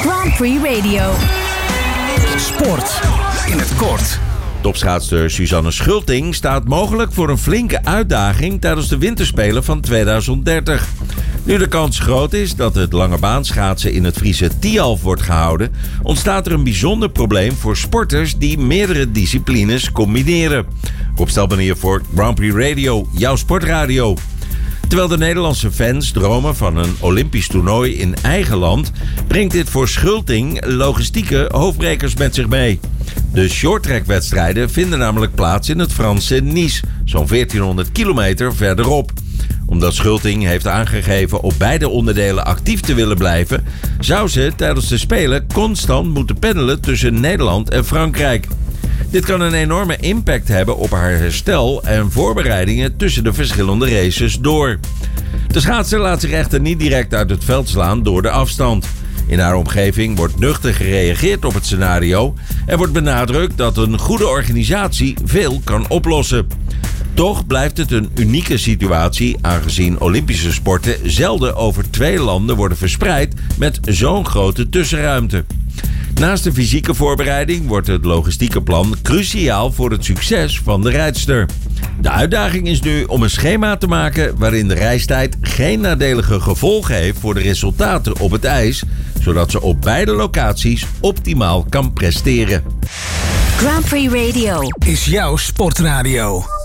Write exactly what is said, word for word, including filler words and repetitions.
Grand Prix Radio. Sport in het kort. Topschaatster Suzanne Schulting staat mogelijk voor een flinke uitdaging tijdens de winterspelen van tweeduizend dertig. Nu de kans groot is dat het langebaanschaatsen in het Friese Tialf wordt gehouden, ontstaat er een bijzonder probleem voor sporters die meerdere disciplines combineren. Rob Stelman hier voor Grand Prix Radio, jouw sportradio. Terwijl de Nederlandse fans dromen van een Olympisch toernooi in eigen land, brengt dit voor Schulting logistieke hoofdbrekers met zich mee. De shorttrackwedstrijden vinden namelijk plaats in het Franse Nice, zo'n veertienhonderd kilometer verderop. Omdat Schulting heeft aangegeven op beide onderdelen actief te willen blijven, zou ze tijdens de Spelen constant moeten pendelen tussen Nederland en Frankrijk. Dit kan een enorme impact hebben op haar herstel en voorbereidingen tussen de verschillende races door. De schaatser laat zich echter niet direct uit het veld slaan door de afstand. In haar omgeving wordt nuchter gereageerd op het scenario en wordt benadrukt dat een goede organisatie veel kan oplossen. Toch blijft het een unieke situatie, aangezien Olympische sporten zelden over twee landen worden verspreid met zo'n grote tussenruimte. Naast de fysieke voorbereiding wordt het logistieke plan cruciaal voor het succes van de rijdster. De uitdaging is nu om een schema te maken waarin de reistijd geen nadelige gevolgen heeft voor de resultaten op het ijs, zodat ze op beide locaties optimaal kan presteren. Grand Prix Radio Is jouw sportradio.